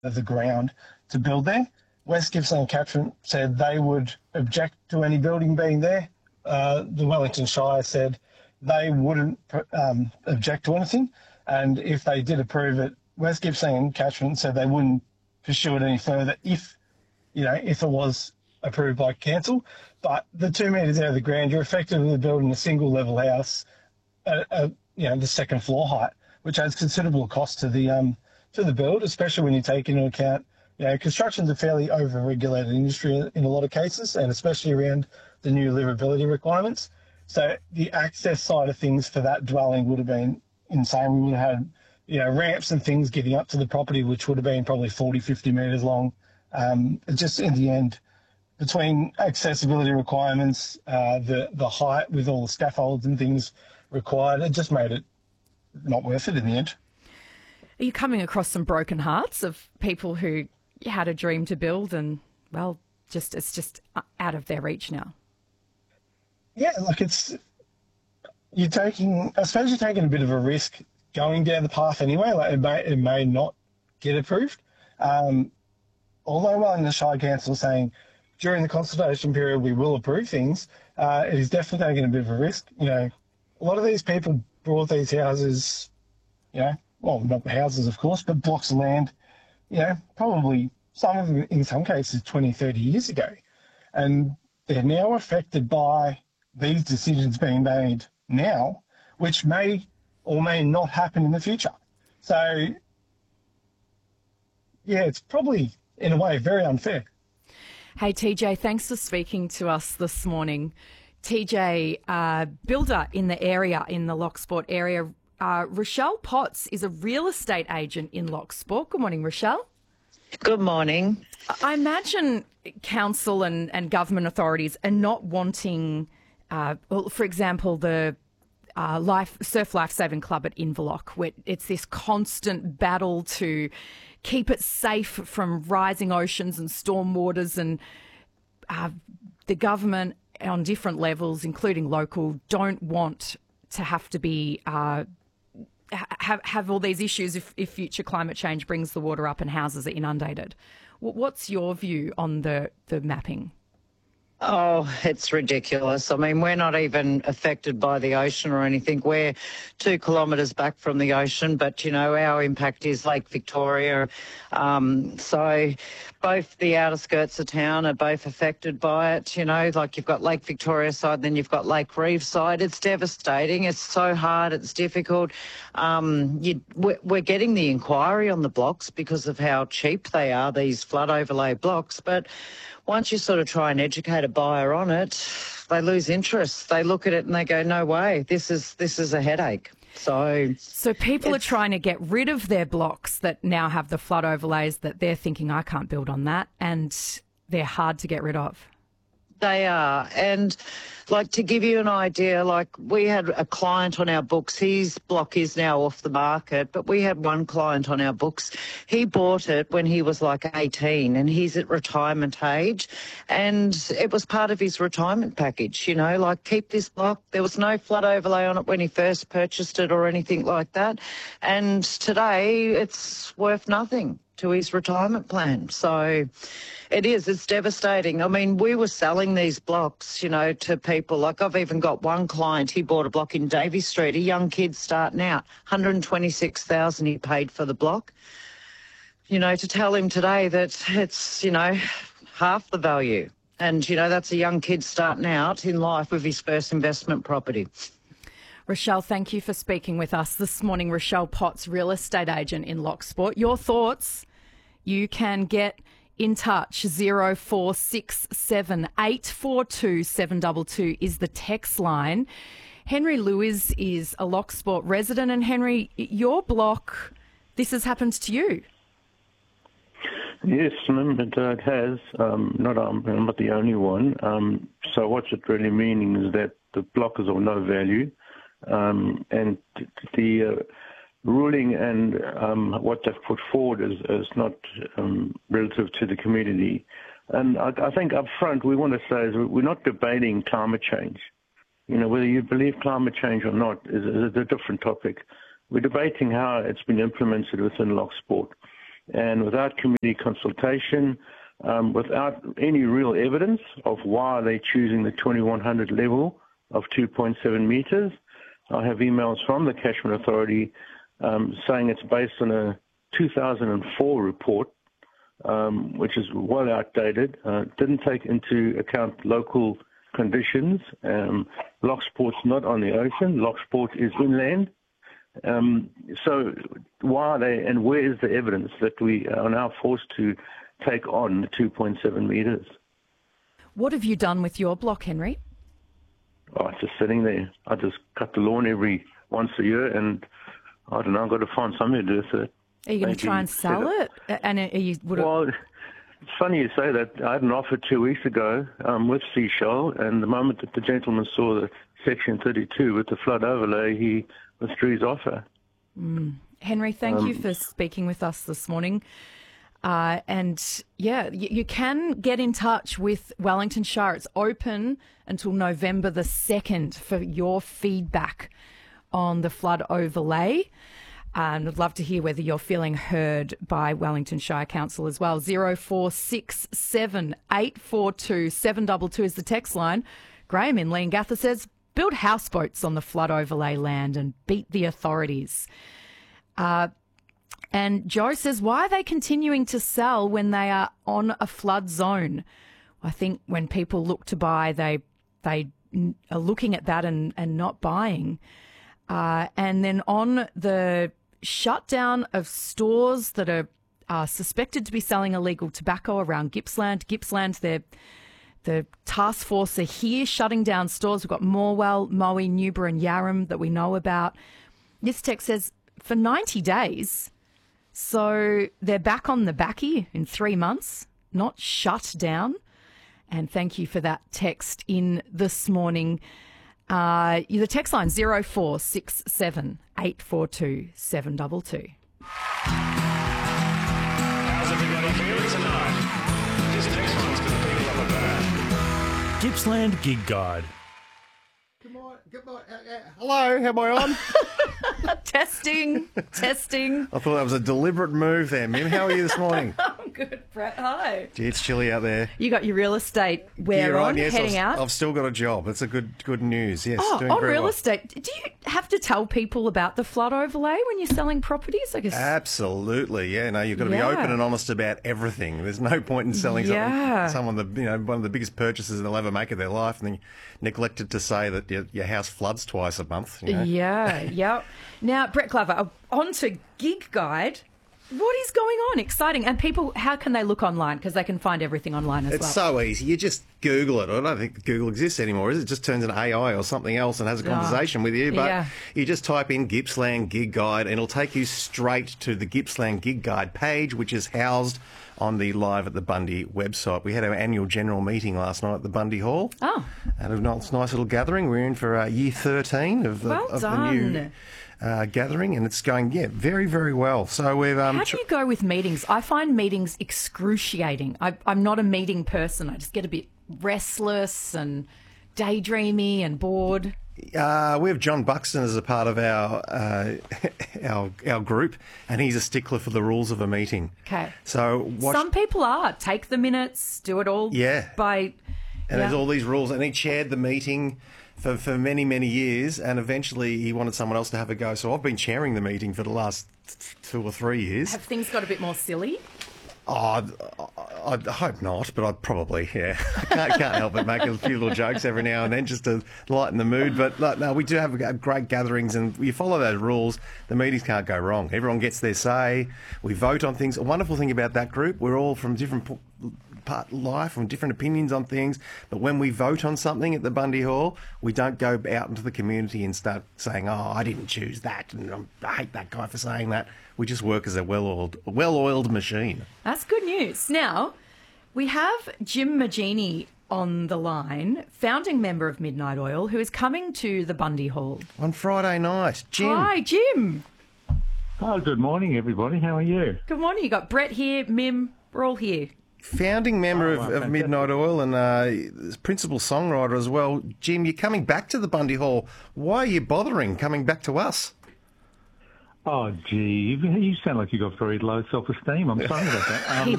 of the ground to build there. West Gippsland Catchment said they would object to any building being there. The Wellington Shire said they wouldn't object to anything. And if they did approve it, West Gippsland Catchment said they wouldn't pursue it any further if it was approved by council. But the 2 metres out of the ground, you're effectively building a single level house at the second floor height, which adds considerable cost to the build, especially when you take into account, construction's a fairly over-regulated industry in a lot of cases, and especially around the new livability requirements. So the access side of things for that dwelling would have been insane. We would have had, ramps and things getting up to the property, which would have been probably 40, 50 metres long. Just in the end, between accessibility requirements, the height with all the scaffolds and things required, it just made it not worth it in the end. Are you coming across some broken hearts of people who had a dream to build and, well, it's just out of their reach now? Yeah, you're taking a bit of a risk going down the path anyway. It may not get approved. Although Wellington Shire Council is saying during the consultation period we will approve things, it is definitely taking a bit of a risk. A lot of these people bought these houses, well, not houses, of course, but blocks of land, probably some of them in some cases 20, 30 years ago. And they're now affected by these decisions being made now, which may or may not happen in the future. So, yeah, it's probably, in a way, very unfair. Hey, TJ, thanks for speaking to us this morning. TJ, builder in the area, in the Locksport area. Rochelle Potts is a real estate agent in Locksport. Good morning, Rochelle. Good morning. I imagine council and government authorities are not wanting, for example, the Surf Life Saving Club at Inverloch, where it's this constant battle to keep it safe from rising oceans and storm waters, and the government on different levels, including local, don't want to have to be have all these issues if future climate change brings the water up and houses are inundated. What's your view on the mapping? Oh, it's ridiculous. I mean, we're not even affected by the ocean or anything. We're 2 kilometres back from the ocean, but, our impact is Lake Victoria. So both the outer skirts of town are both affected by it, like you've got Lake Victoria side, then you've got Lake Reeve side. It's devastating. It's so hard. It's difficult. We're getting the inquiry on the blocks because of how cheap they are, these flood overlay blocks, but once you sort of try and educate a buyer on it, they lose interest. They look at it and they go, no way, this is a headache. So people are trying to get rid of their blocks that now have the flood overlays that they're thinking, I can't build on that, and they're hard to get rid of. They are. And to give you an idea, we had a client on our books. His block is now off the market, but we had one client on our books. He bought it when he was 18 and he's at retirement age, and it was part of his retirement package, keep this block. There was no flood overlay on it when he first purchased it or anything like that. And today it's worth nothing to his retirement plan. So it's devastating. I mean, we were selling these blocks, to people. I've even got one client, he bought a block in Davey Street, a young kid starting out, $126,000 he paid for the block. To tell him today that it's, half the value. And, that's a young kid starting out in life with his first investment property. Rochelle, thank you for speaking with us this morning. Rochelle Potts, real estate agent in Locksport. Your thoughts? You can get in touch. 0467 842 722 is the text line. Henry Lewis is a Locksport resident. And Henry, your block, this has happened to you. Yes, it has. I'm not the only one. So what's it really meaning is that the block is of no value. And the ruling and what they've put forward is not relative to the community. And I think up front we want to say is we're not debating climate change. Whether you believe climate change or not is a different topic. We're debating how it's been implemented within Locksport. and without community consultation, without any real evidence of why they're choosing the 2100 level of 2.7 metres. I have emails from the Catchment Authority saying it's based on a 2004 report, which is well outdated, didn't take into account local conditions. Lochsport's not on the ocean. Lochsport is inland. So why are they, and where is the evidence that we are now forced to take on the 2.7 metres? What have you done with your block, Henry? Oh, it's just sitting there. I just cut the lawn every once a year, and I don't know, I've got to find something to do with it. Are you going to try and sell it? And are you Well, it's funny you say that. I had an offer 2 weeks ago with Seashell, and the moment that the gentleman saw the Section 32 with the flood overlay, he withdrew his offer. Henry, thank you for speaking with us this morning. And yeah, you can get in touch with Wellington Shire. It's open until November the 2nd for your feedback on the flood overlay. And I'd love to hear whether you're feeling heard by Wellington Shire Council as well. 0467 842 722 is the text line. Graham in Leongatha says, build houseboats on the flood overlay land and beat the authorities. And Joe says, why are they continuing to sell when they are on a flood zone? I think when people look to buy, they are looking at that and not buying. And then on the shutdown of stores that are suspected to be selling illegal tobacco around Gippsland. Gippsland, the task force are here shutting down stores. We've got Morwell, Moe, Newborough and Yarram that we know about. This text says, for 90 days, so they're back on the backy in 3 months, not shut down. And thank you for that text in this morning. The text line 0467 842 722. How's everybody feeling tonight? This next one's going to be a lot better. Gippsland Gig Guide. Hello, am I on? Testing. I thought that was a deliberate move there, Mim. How are you this morning? I'm good, Brett. Hi. Gee, it's chilly out there. You got your real estate wear on, Yes, heading out. I've still got a job. That's a good news. Yes, doing on very real well. estate, do you have to tell people about the flood overlay when you're selling properties? I guess. Absolutely, yeah. No, you've got to be Yeah. open and honest about everything. There's no point in selling someone one of the biggest purchases they'll ever make of their life, and then neglected to say that your house floods twice a month. You know? Yeah, yep. Now, Brett Glover, on to Gig Guide. What is going on? Exciting. And people, how can they look online? Because they can find everything online as well. It's so easy. You just Google it. I don't think Google exists anymore, is it? It just turns into AI or something else and has a conversation with you. But you just type in Gippsland Gig Guide and it'll take you straight to the Gippsland Gig Guide page, which is housed on the Live at the Bundy website. We had our annual general meeting last night at the Bundy Hall. Oh. And a nice little gathering. We're in for year 13 of the new gathering, and it's going, very, very well. So we've... How do you go with meetings? I find meetings excruciating. I'm not a meeting person. I just get a bit restless and daydreamy and bored. We have John Buxton as a part of our group, and he's a stickler for the rules of a meeting. Okay. So some people are. Take the minutes, do it all. Yeah. And there's all these rules, and he chaired the meeting for many, many years, and eventually he wanted someone else to have a go. So I've been chairing the meeting for the last 2 or 3 years. Have things got a bit more silly? Oh, I hope not, but I'd probably, I can't help but make a few little jokes every now and then just to lighten the mood. But no, we do have great gatherings, and you follow those rules, the meetings can't go wrong. Everyone gets their say. We vote on things. A wonderful thing about that group, we're all from different part of life, from different opinions on things, but when we vote on something at the Bundy Hall, we don't go out into the community and start saying, I didn't choose that, and I hate that guy for saying that. We just work as a well-oiled machine. That's good news. Now, we have Jim Magini on the line, founding member of Midnight Oil, who is coming to the Bundy Hall on Friday night. Jim. Hi, Jim. Oh, good morning, everybody. How are you? Good morning. You got Brett here, Mim, we're all here. Founding member of Midnight Oil and principal songwriter as well. Jim, you're coming back to the Bundy Hall. Why are you bothering coming back to us? Oh, gee, you sound like you got very low self-esteem. I'm sorry about that.